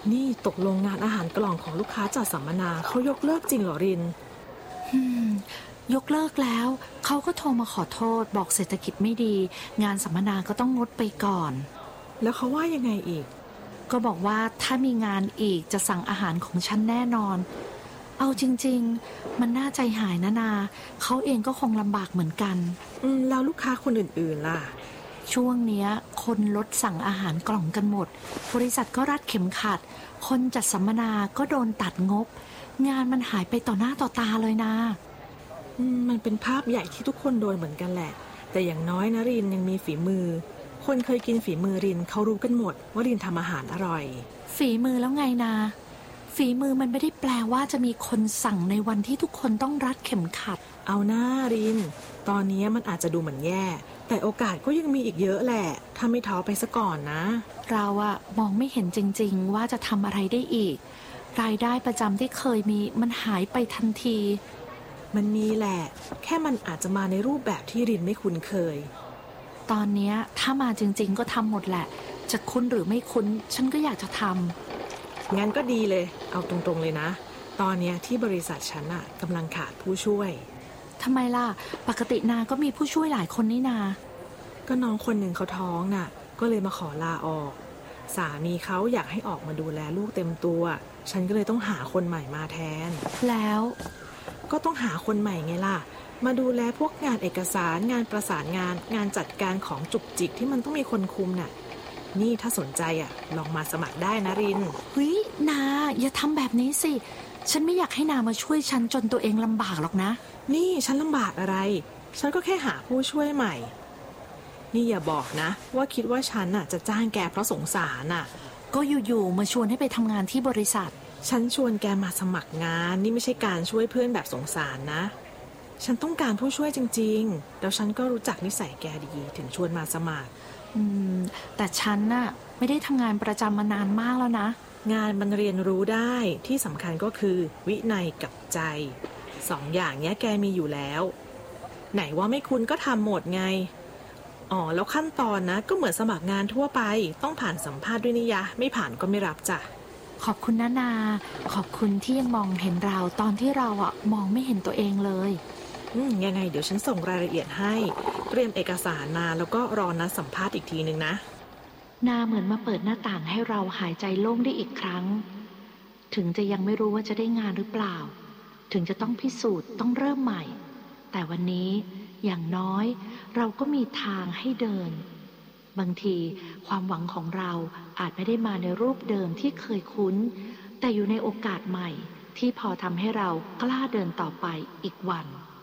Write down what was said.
นี่ตกลงงานอาหารกล่องของลูกค้าจัดสัมมนาเขายกเลิกจริงเหรอรินอืมยกเลิกแล้วเขาก็โทรมาขอโทษบอกเศรษฐกิจไม่ดีงานสัมมนาก็ต้องงดไปก่อนแล้วเขาว่ายังไงอีกก็บอกว่าถ้ามีงานอีกจะสั่งอาหารของฉันแน่นอนเอาจริงๆมันน่าใจหายนะนาเขาเองก็คงลำบากเหมือนกันแล้วลูกค้าคนอื่นๆล่ะช่วงเนี้ยคนลดสั่งอาหารกล่องกันหมดบริษัทก็รัดเข็มขัดคนจัดสัมมนาก็โดนตัดงบงานมันหายไปต่อหน้าต่อตาเลยนะมันเป็นภาพใหญ่ที่ทุกคนโดนเหมือนกันแหละแต่อย่างน้อยนะรินยังมีฝีมือคนเคยกินฝีมือรินเขารู้กันหมดว่ารินทำอาหารอร่อยฝีมือแล้วไงนะฝีมือมันไม่ได้แปลว่าจะมีคนสั่งในวันที่ทุกคนต้องรัดเข็มขัดเอาหน้ารินตอนนี้มันอาจจะดูเหมือนแย่แต่โอกาสก็ยังมีอีกเยอะแหละถ้าไม่ท้อไปซะก่อนนะเราอะมองไม่เห็นจริงๆว่าจะทำอะไรได้อีกรายได้ประจำที่เคยมีมันหายไปทันทีมันมีแหละแค่มันอาจจะมาในรูปแบบที่รินไม่คุ้นเคยตอนนี้ถ้ามาจริงๆก็ทำหมดแหละจะคุ้นหรือไม่คุ้นฉันก็อยากจะทำงั้นก็ดีเลยเอาตรงๆเลยนะตอนนี้ที่บริษัทฉันอะกำลังขาดผู้ช่วยทำไมล่ะปกตินาก็มีผู้ช่วยหลายคนนี่นาก็น้องคนหนึ่งเขาท้องน่ะก็เลยมาขอลาออกสามีเขาอยากให้ออกมาดูแลลูกเต็มตัวฉันก็เลยต้องหาคนใหม่มาแทนแล้วก็ต้องหาคนใหม่ไงล่ะมาดูแลพวกงานเอกสารงานประสานงานจัดการของจุกจิกที่มันต้องมีคนคุมน่ะนี่ถ้าสนใจอ่ะลองมาสมัครได้นะรินเฮ้ยนาอย่าทำแบบนี้สิฉันไม่อยากให้นามาช่วยฉันจนตัวเองลำบากหรอกนะนี่ฉันลำบากอะไรฉันก็แค่หาผู้ช่วยใหม่นี่อย่าบอกนะว่าคิดว่าฉันน่ะจะจ้างแกเพราะสงสารน่ะก็อยู่ๆมาชวนให้ไปทำงานที่บริษัทฉันชวนแกมาสมัครงานนี่ไม่ใช่การช่วยเพื่อนแบบสงสารนะฉันต้องการผู้ช่วยจริงๆแล้วฉันก็รู้จักนิสัยแกดีถึงชวนมาสมัครแต่ฉันน่ะไม่ได้ทำงานประจำมานานมากแล้วนะงานมันเรียนรู้ได้ที่สำคัญก็คือวินัยกับใจสองอย่างเนี้ยแกมีอยู่แล้วไหนว่าไม่คุ้นก็ทำหมดไงแล้วขั้นตอนนะก็เหมือนสมัครงานทั่วไปต้องผ่านสัมภาษณ์ด้วยนิยะไม่ผ่านก็ไม่รับจ้ะขอบคุณนาขอบคุณที่ยังมองเห็นเราตอนที่เราอะมองไม่เห็นตัวเองเลยยังไงเดี๋ยวฉันส่งรายละเอียดให้เตรียมเอกสารมาแล้วก็รอนัดสัมภาษณ์อีกทีนึงนะนาเหมือนมาเปิดหน้าต่างให้เราหายใจโล่งได้อีกครั้งถึงจะยังไม่รู้ว่าจะได้งานหรือเปล่าถึงจะต้องพิสูจน์ต้องเริ่มใหม่แต่วันนี้อย่างน้อยเราก็มีทางให้เดินบางทีความหวังของเราอาจไม่ได้มาในรูปเดิมที่เคยคุ้นแต่อยู่ในโอกาสใหม่ที่พอทำให้เรากล้าเดินต่อไปอีกวัน